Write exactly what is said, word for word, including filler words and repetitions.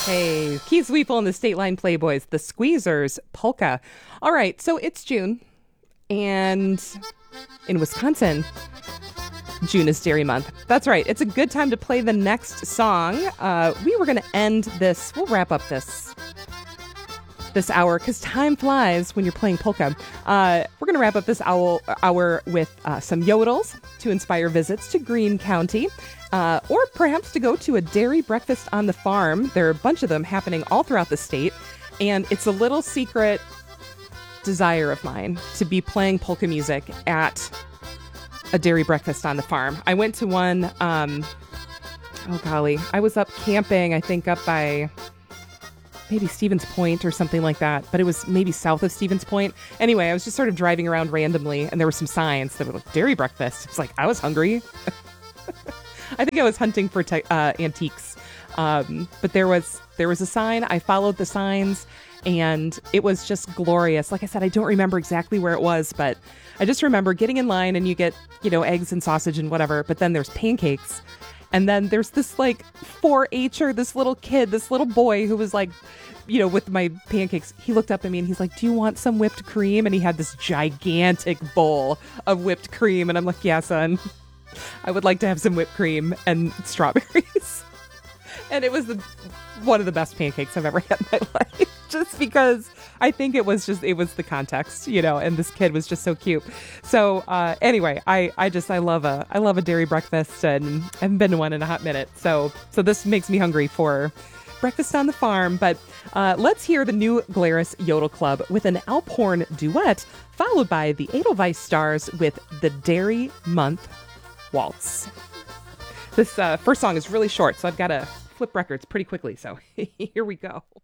Hey, Keith Weeple and the State Line Playboys, the Squeezers, Polka. All right, so it's June, and in Wisconsin, June is Dairy Month. That's right. It's a good time to play the next song. Uh, we were going to end this. We'll wrap up this this hour because time flies when you're playing polka. Uh, we're going to wrap up this hour, hour with uh, some yodels to inspire visits to Greene County, uh, or perhaps to go to a dairy breakfast on the farm. There are a bunch of them happening all throughout the state, and it's a little secret desire of mine to be playing polka music at a dairy breakfast on the farm. I went to one, um, oh golly, I was up camping, I think up by maybe Stevens Point or something like that, but it was maybe south of Stevens Point. Anyway, I was just sort of driving around randomly, and there were some signs that were like, dairy breakfast. It's like, I was hungry. I think I was hunting for te- uh, antiques. Um, but there was there was a sign. I followed the signs, and it was just glorious. Like I said, I don't remember exactly where it was, but I just remember getting in line, and you get, you know, eggs and sausage and whatever, but then there's pancakes. And then there's this like four H-er, this little kid, this little boy who was like, you know, with my pancakes. He looked up at me and he's like, do you want some whipped cream? And he had this gigantic bowl of whipped cream. And I'm like, yeah, son, I would like to have some whipped cream and strawberries. And it was the, one of the best pancakes I've ever had in my life. Just because I think it was just, it was the context, you know, and this kid was just so cute. So uh, anyway, I, I just, I love a, I love a dairy breakfast, and I haven't been to one in a hot minute. So, so this makes me hungry for breakfast on the farm. But uh, let's hear the new Glarus Yodel Club with an Alphorn duet, followed by the Edelweiss Stars with the Dairy Month Waltz. This uh, first song is really short, so I've got to flip records pretty quickly. So here we go.